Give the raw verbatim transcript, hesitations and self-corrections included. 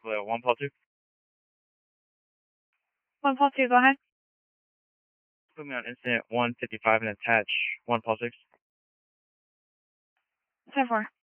Well, one Paul two. One Paul two, go ahead. Put me on incident one fifty-five and attach one Paul six. ten four.